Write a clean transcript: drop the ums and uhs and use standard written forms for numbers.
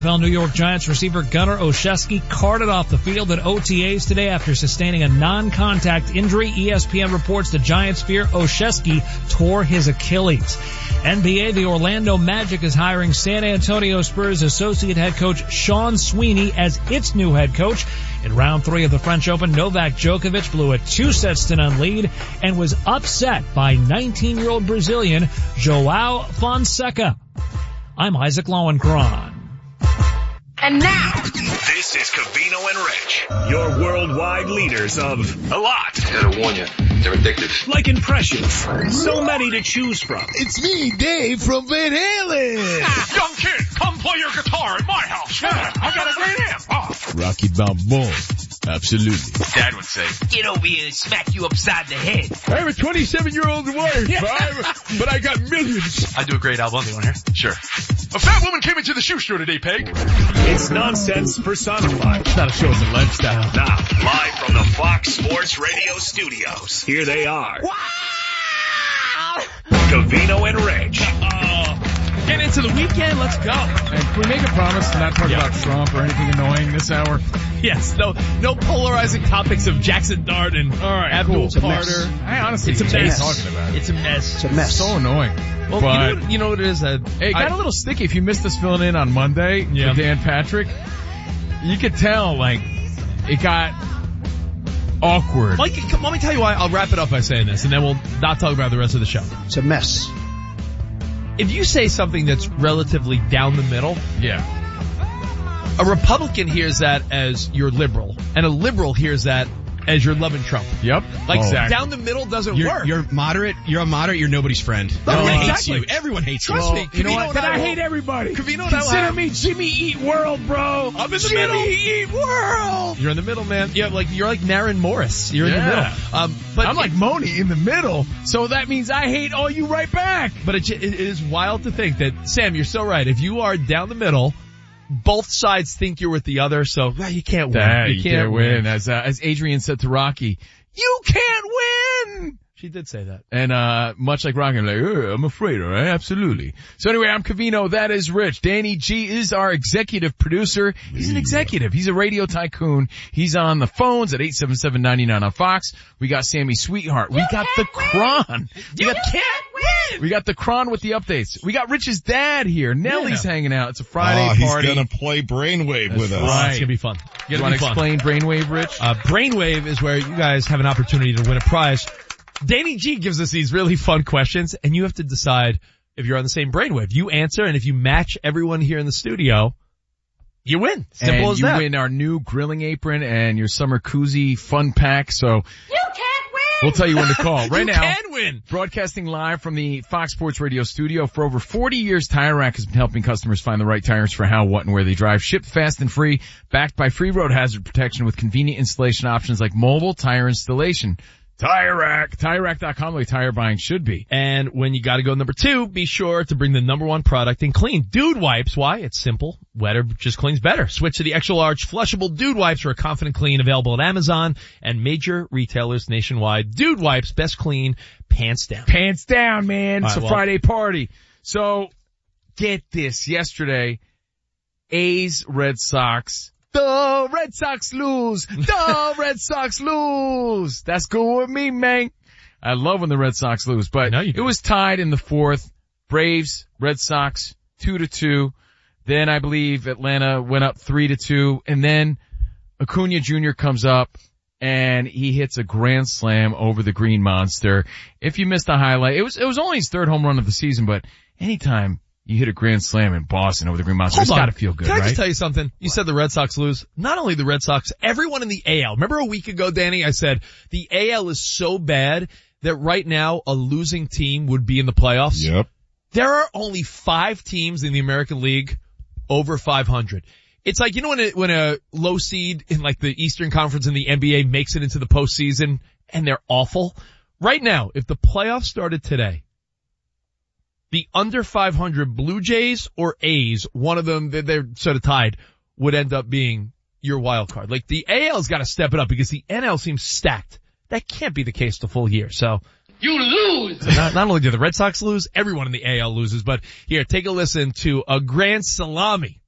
New York Giants receiver Gunnar Olszewski carted off the field at OTAs today after sustaining a non-contact injury. ESPN reports the Giants fear Olszewski tore his Achilles. NBA, the Orlando Magic is hiring San Antonio Spurs associate head coach Sean Sweeney as its new head coach. In round 3 of the French Open, Novak Djokovic blew a 2-set lead and was upset by 19-year-old Brazilian João Fonseca. I'm Isaac Lowenkron. And now, this is Covino and Rich, your worldwide leaders of a lot. I gotta warn you, they're addictive. Like impressions, so many to choose from. It's me, Dave from Van Halen. Young kid, come play your guitar at my house. Yeah, I got a great amp. Oh. Rocky Balboa. Absolutely. Dad would say, get over here and smack you upside the head. I have a 27-year-old wife, but I got millions. I do a great album. You want to hear? Sure. A fat woman came into the shoe store today, Peg. It's nonsense personified. It's not a show, it's a lifestyle. Now, live from the Fox Sports Radio studios, here they are. Wow! Covino and Rich. Get into the weekend. Let's go. And can we make a promise to not talk about Trump or anything annoying this hour? Yes. No polarizing topics of Jackson Dart and Abdul Carter. I honestly, it's a mess. Talking about it. It's a mess. It's a mess. So annoying. Well, but you know what it is? It got a little sticky. If you missed us filling in on Monday with Dan Patrick, you could tell, like, it got awkward. Mike, let me tell you why. I'll wrap it up by saying this, and then we'll not talk about the rest of the show. It's a mess. If you say something that's relatively down the middle, a Republican hears that as you're liberal, and a liberal hears that as you're loving Trump. Yep. Exactly. Down the middle doesn't work. You're moderate. You're a moderate. You're nobody's friend. Everyone hates you. Everyone hates you. Trust me. You know what? But I hate everybody. Consider me Jimmy Eat World, bro. I'm in the Jimmy middle. Eat World. You're in the middle, man. Yeah, you're like Naren Morris. You're in the middle. But I'm like Moni in the middle, so that means I hate all you right back. But it is wild to think that, Sam, you're so right. If you are down the middle, both sides think you're with the other, so you can't win. You can't win. As Adrian said to Rocky, you can't win! She did say that. And much like Rocky, I'm like, I'm afraid, all right? Absolutely. So anyway, I'm Covino. That is Rich. Danny G is our executive producer. He's an executive. He's a radio tycoon. He's on the phones at 877-99 on Fox. We got Sammy Sweetheart. We got the Cron. You can't win! We got the Cron with the updates. We got Rich's dad here. Nellie's hanging out. It's a Friday party. He's gonna play Brainwave with us. Right. It's gonna be fun. You want to explain Brainwave, Rich? Brainwave is where you guys have an opportunity to win a prize. Danny G gives us these really fun questions, and you have to decide if you're on the same brainwave. You answer, and if you match everyone here in the studio, you win. Simple as that. And you win our new grilling apron and your summer koozie fun pack. So You can't win! we'll tell you when to call. Right now, You can win! Broadcasting live from the Fox Sports Radio studio. For over 40 years, Tire Rack has been helping customers find the right tires for how, what, and where they drive. Shipped fast and free, backed by free road hazard protection with convenient installation options like mobile tire installation. Tire Rack. TireRack.com, the way tire buying should be. And when you gotta go number 2, be sure to bring the number 1 product in clean. Dude Wipes. Why? It's simple. Wetter just cleans better. Switch to the extra large flushable Dude Wipes for a confident clean, available at Amazon and major retailers nationwide. Dude Wipes, best clean, pants down. Pants down, man. It's right, a Friday party. So, get this. Yesterday, A's Red Sox. The Red Sox lose. The Red Sox lose. That's good with me, man. I love when the Red Sox lose, but it was tied in the 4th. Braves, Red Sox, 2-2. Then I believe Atlanta went up 3-2. And then Acuna Jr. comes up and he hits a grand slam over the Green Monster. If you missed the highlight, it was only his 3rd home run of the season, but anytime you hit a grand slam in Boston over the Green Monster, it's gotta feel good, right? Can I just tell you something? You said the Red Sox lose. Not only the Red Sox, everyone in the AL. Remember a week ago, Danny, I said the AL is so bad that right now a losing team would be in the playoffs. Yep. There are only 5 teams in the American League over 500. It's like, you know, when a low seed in like the Eastern Conference in the NBA makes it into the postseason and they're awful. Right now, if the playoffs started today, the under 500 Blue Jays or A's, one of them, they're sort of tied, would end up being your wild card. Like the AL's got to step it up because the NL seems stacked. That can't be the case the full year. So You lose! So not only do the Red Sox lose, everyone in the AL loses. But here, take a listen to a grand salami